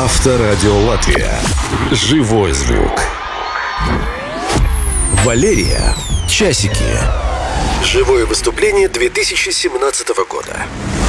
Авторадио Латвия. Живой звук. Валерия. Часики. Живое выступление 2017 года.